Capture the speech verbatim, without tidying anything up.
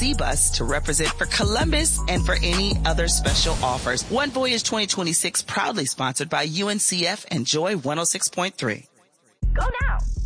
C bus to represent for Columbus and for any other special offers. One Voyage twenty twenty-six proudly sponsored by U N C F and Joy one oh six point three. Go now.